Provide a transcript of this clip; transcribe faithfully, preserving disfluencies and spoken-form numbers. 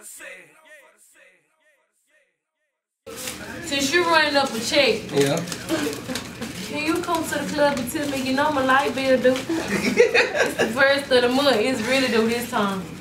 Since you're running up a check, yeah. Can you come to the club and tell me you know my light bill due? It's the first of the month. It's really due this time.